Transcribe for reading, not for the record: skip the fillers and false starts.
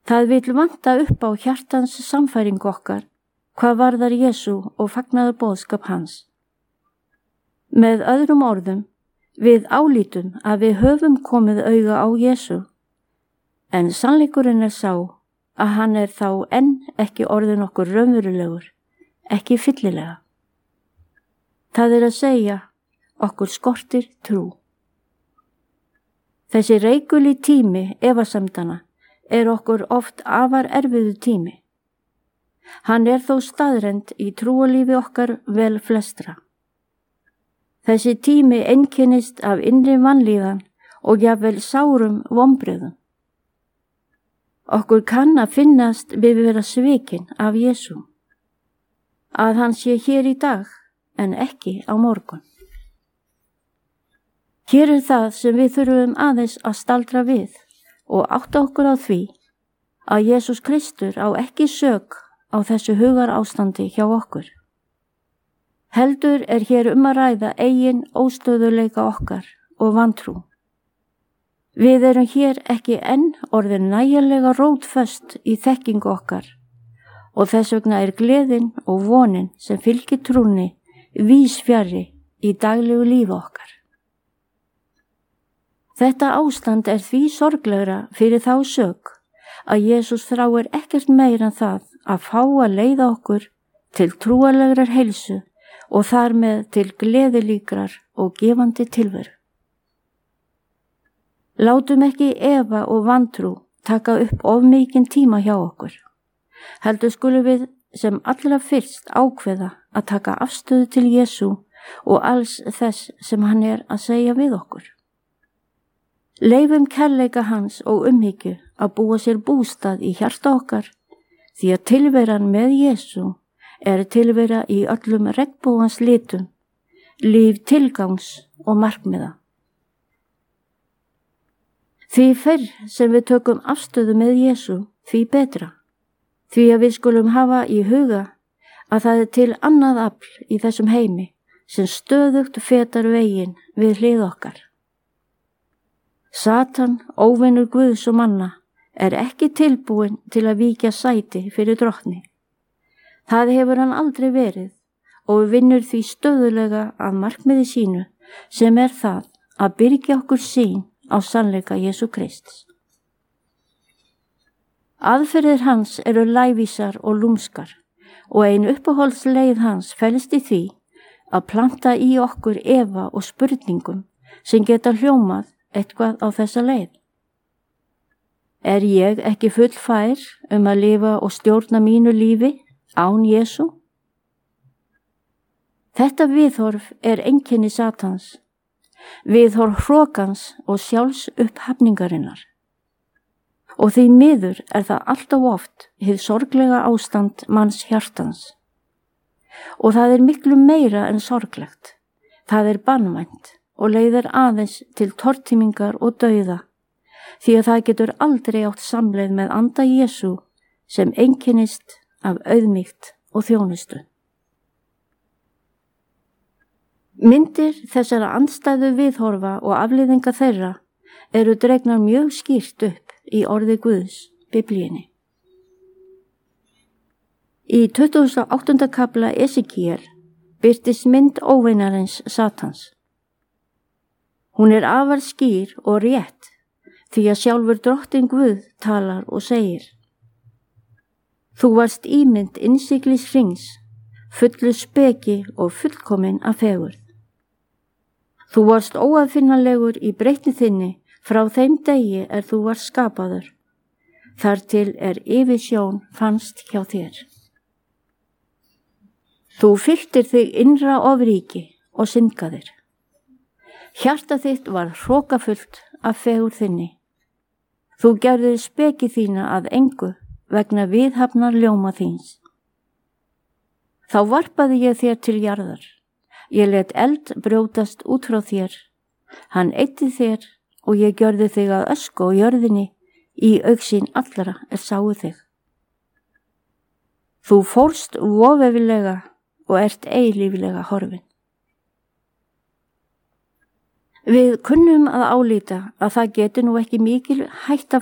Það vill vanta upp á hjartans samfæring okkar hvað varðar Jesú og fagnaðar boðskap hans. Með öðrum orðum, við álítum að við höfum komið auga á Jesú, en sannleikurinn sá að hann þá enn ekki orðinn okkur raunverulegur, ekki fyllilega. Það að segja, okkur skortir trú. Þessi reikuli tími efasemdana okkur oft afar erfiðu tími. Hann þó staðrend í trúalífi okkar vel flestra. Þessi tími einkennist af innri vanlíðan og jafnvel sárum vonbrigðum. Okkur kann að finnast við vera svikin af Jesú, að hann sé hér í dag en ekki á morgun. Hér það sem við þurfum aðeins að staldra við og átta okkur á því að Jesús Kristur á ekki sök á þessu hugar ástandi hjá okkur. Heldur hér að ræða eigin óstöðuleika okkar og vantrú. Við erum hér ekki enn orðin nægilega rótföst í þekkingu okkar og þess vegna gleðin og vonin sem fylgir trúnni vísfjarri í daglegu lífi okkar. Þetta ástand því sorglegra fyrir þá sök að Jesús þráir ekkert meira en það að fá að leiða okkur til trúarlegrar heilsu og þar með til gleðilíkrar og gefandi tilveru. Látum ekki efa og vantrú taka upp of mikinn tíma hjá okkur. Heldur skulum við sem allra fyrst ákveða að taka afstöðu til Jesú og alls þess sem hann að segja við okkur. Leifum kærleika hans og umhyggju að búa sér bústað í hjarta okkar, því að tilveran með Jesú tilvera í öllum regnbogans litum, líf tilgangs og markmiða. Því fyrr sem við tökum afstöðu með Jesú, því betra, því að við skulum hafa í huga að það til annað afl í þessum heimi sem stöðugt fetar veginn við hlið okkar. Satan, óvinur Guðs og manna, ekki tilbúinn til að víkja sæti fyrir drottni. Það hefur hann aldrei verið og vinnur því stöðulega að markmiði sínu sem það að byrgja okkur sýn á sannleika Jesú Krists. Aðferðir hans lævísar og lúmskar og ein uppáhaldsleið hans felst í því að planta í okkur efa og spurningum sem geta hljómað eitthvað á þessa leið. Ég ekki fullfær að lifa og stjórna mínu lífi án Jesú? Þetta viðhorf einkenni Satans, viðhorf hrokans og sjálfs upphafningarinnar. Og því miður það alltaf oft hið sorglega ástand manns hjartans. Og það miklu meira en sorglegt. Það banvænt og leiðir aðeins til tortímingar og dauða, því að það getur aldrei átt samleið með anda Jesú sem einkennist af auðmýkt og þjónustu. Myndir þessara andstæðu viðhorfa og afleiðinga þeirra dregnar mjög skýrt upp í orði Guðs, Biblíunni. Í 28. kafla Esekíel birtist mynd óvinarins Satans. Hún afar skýr og rétt, því að sjálfur drottinn Guð talar og segir: Þú varst ímynd innsiglis hrings, fullu speki og fullkomin af fegurð. Þú varst óaðfinnanlegur í breytni þinni frá þeim degi þú varst skapaður, þar til yfirsjón fannst hjá þér. Þú fylltir þig innra ofríki og syndgaðir. Hjarta þitt var hrokafullt af fegurð þinni. Þú gerðir speki þína að engu vegna viðhafnar ljóma þíns. Þá varpaði ég þér til jarðar. Ég let eld brjótast út frá þér. Hann eyddi þér og ég gjörði þig að ösku á jörðinni í augsýn allra sáu þig. Þú fórst voveiflega og eilíflega horfin. Við kunnum að álíta að það geti nú ekki mikil hætta